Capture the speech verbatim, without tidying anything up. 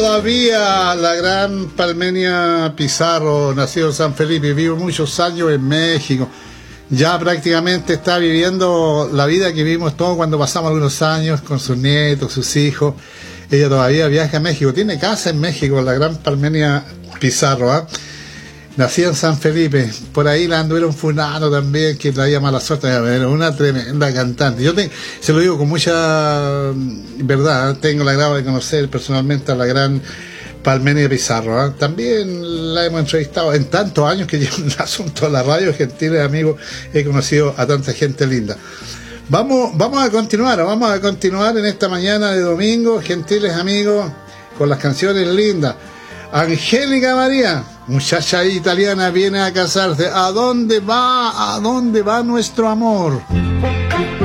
Todavía la gran Palmenia Pizarro, nacido en San Felipe, vive muchos años en México. Ya prácticamente está viviendo la vida que vivimos todos cuando pasamos algunos años con sus nietos, sus hijos. Ella todavía viaja a México, tiene casa en México, la gran Palmenia Pizarro, ¿eh? Nacida en San Felipe, por ahí la anduvieron funando también, que traía mala suerte, era una tremenda cantante. Yo te, se lo digo con mucha verdad, tengo el agrado de conocer personalmente a la gran Palmenia Pizarro, ¿eh? También la hemos entrevistado en tantos años que llevo un asunto de la radio, gentiles amigos, he conocido a tanta gente linda. Vamos, vamos a continuar, vamos a continuar en esta mañana de domingo, gentiles amigos, con las canciones lindas. Angélica María, muchacha italiana, viene a casarse. ¿A dónde va? ¿A dónde va nuestro amor?